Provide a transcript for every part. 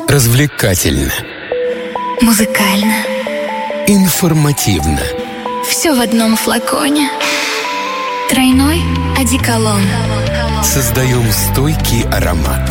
Развлекательно. Музыкально. Информативно. Все в одном флаконе. Тройной одеколон. Создаем стойкий аромат.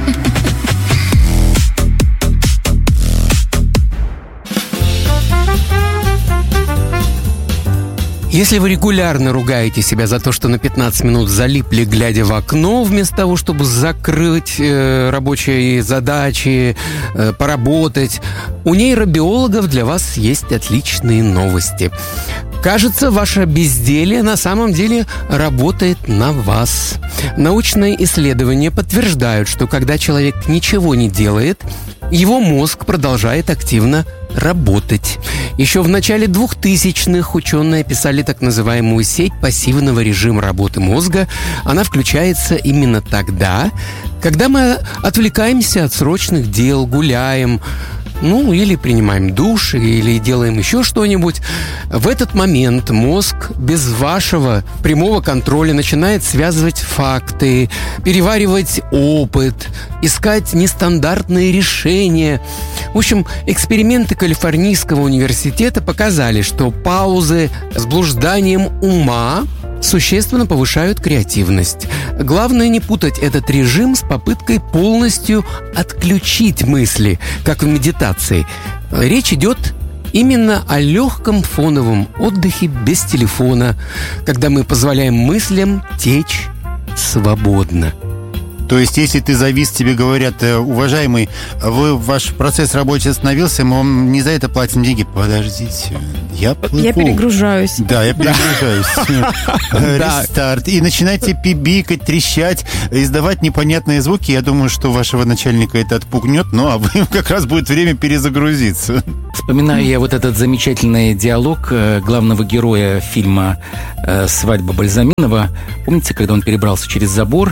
Если вы регулярно ругаете себя за то, что на 15 минут залипли, глядя в окно, вместо того, чтобы закрыть рабочие задачи, поработать, у нейробиологов для вас есть отличные новости. Кажется, ваше безделье на самом деле работает на вас. Научные исследования подтверждают, что когда человек ничего не делает, его мозг продолжает активно работать. Еще в начале 2000-х ученые описали так называемую сеть пассивного режима работы мозга. Она включается именно тогда, когда мы отвлекаемся от срочных дел, гуляем, или принимаем душ, или делаем еще что-нибудь. В этот момент мозг без вашего прямого контроля начинает связывать факты, переваривать опыт, искать нестандартные решения. В общем, эксперименты Калифорнийского университета показали, что паузы с блужданием ума существенно повышают креативность. Главное не путать этот режим с попыткой полностью отключить мысли, как в медитации. Речь идет именно о легком фоновом отдыхе без телефона, когда мы позволяем мыслям течь свободно. То есть, если ты завис, тебе говорят: уважаемый, ваш процесс рабочий остановился, мы вам не за это платим деньги. Подождите, я плыву. Я перегружаюсь. Да, я перегружаюсь. Рестарт. И начинаете пибикать, трещать, издавать непонятные звуки. Я думаю, что вашего начальника это отпугнет, а вы как раз будет время перезагрузиться. Вспоминаю я вот этот замечательный диалог главного героя фильма «Свадьба Бальзаминова». Помните, когда он перебрался через забор,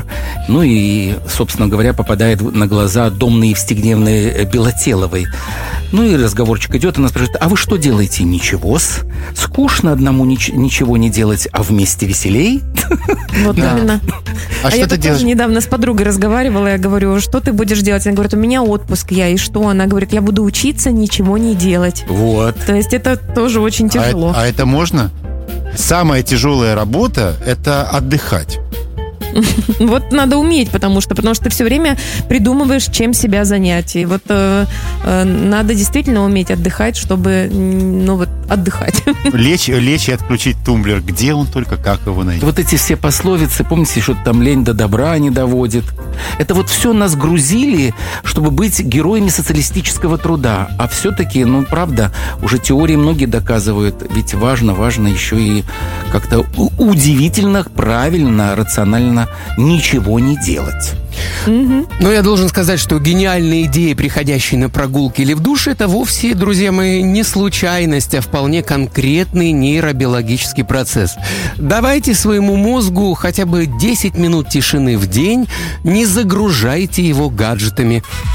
и, собственно говоря, попадает на глаза домной Евстигневны Белотеловой. И разговорчик идет, она спрашивает: а вы что делаете? Ничего-с. Скучно одному ничего не делать, а вместе веселей. Вот именно. А что я ты делаешь? Тоже недавно с подругой разговаривала, я говорю: что ты будешь делать? Она говорит: у меня отпуск, и что? Она говорит: я буду учиться, ничего не делать. Вот. То есть это тоже очень тяжело. А это можно? Самая тяжелая работа – это отдыхать. Вот надо уметь, потому что ты все время придумываешь, чем себя занять. И надо действительно уметь отдыхать, чтобы отдыхать. Лечь и отключить тумблер. Где он только, как его найти? Вот эти все пословицы, помните, что там лень до добра не доводит. Это все нас грузили, чтобы быть героями социалистического труда. А все-таки, правда, уже теории многие доказывают, ведь важно еще и как-то удивительно, правильно, рационально ничего не делать. Но я должен сказать, что гениальные идеи, приходящие на прогулки или в душ, это вовсе, друзья мои, не случайность, а вполне конкретный нейробиологический процесс. Давайте своему мозгу хотя бы 10 минут тишины в день, не загружайте его гаджетами.